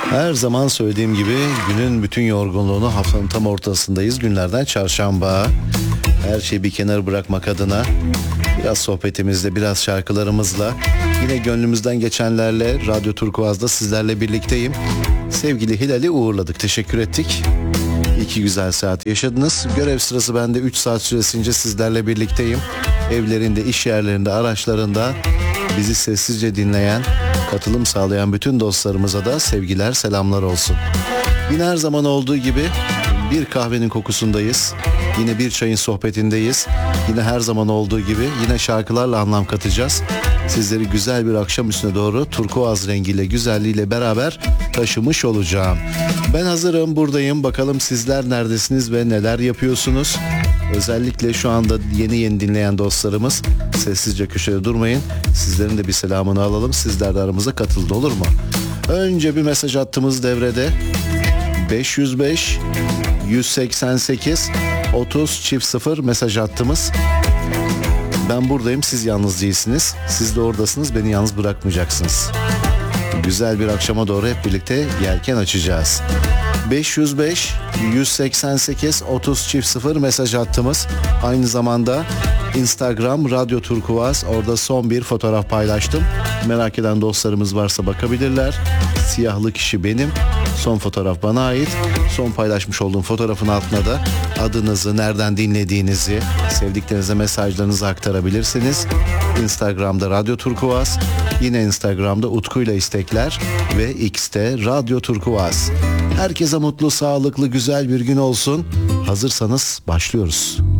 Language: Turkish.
Her zaman söylediğim gibi günün bütün yorgunluğunu haftanın tam ortasındayız. Günlerden çarşamba. Her şeyi bir kenara bırakmak adına biraz sohbetimizle, biraz şarkılarımızla, yine gönlümüzden geçenlerle Radyo Turkuaz'da sizlerle birlikteyim. Sevgili Hilal'i uğurladık, teşekkür ettik. 2 güzel saat yaşadınız. Görev sırası bende, 3 saat süresince sizlerle birlikteyim. Evlerinde, iş yerlerinde, araçlarında bizi sessizce dinleyen, katılım sağlayan bütün dostlarımıza da sevgiler, selamlar olsun. Yine her zaman olduğu gibi bir kahvenin kokusundayız. Yine bir çayın sohbetindeyiz. Yine her zaman olduğu gibi yine şarkılarla anlam katacağız. Sizleri güzel bir akşam üstüne doğru turkuaz rengiyle, güzelliğiyle beraber taşımış olacağım. Ben hazırım, buradayım. Bakalım sizler neredesiniz ve neler yapıyorsunuz? Özellikle şu anda yeni dinleyen dostlarımız, sessizce köşede durmayın. Sizlerin de bir selamını alalım. Sizler de aramıza katılın, olur mu? Önce bir mesaj attığımız devrede 505 188 30 mesaj attığımız. Ben buradayım, siz yalnız değilsiniz. Siz de oradasınız, beni yalnız bırakmayacaksınız. Güzel bir akşama doğru hep birlikte yelken açacağız. 505 188 30 mesaj attığımız. Aynı zamanda Instagram Radyo Turkuaz, orada son bir fotoğraf paylaştım. Merak eden dostlarımız varsa bakabilirler. Siyahlı kişi benim. Son fotoğraf bana ait. Son paylaşmış olduğum fotoğrafın altına da adınızı, nereden dinlediğinizi, sevdiklerinize mesajlarınızı aktarabilirsiniz. Instagram'da Radyo Turkuaz, yine Instagram'da Utku'yla istekler ve X'te Radyo Turkuaz. Herkese mutlu, sağlıklı, güzel bir gün olsun. Hazırsanız başlıyoruz.